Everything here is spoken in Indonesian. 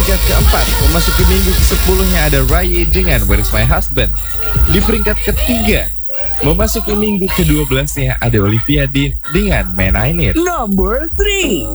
Peringkat keempat, memasuki minggu ke-10-nya ada Raya dengan Where's My Husband. Di peringkat ketiga, memasuki minggu ke-12-nya ada Olivia Dean dengan Man I Need. Number 3.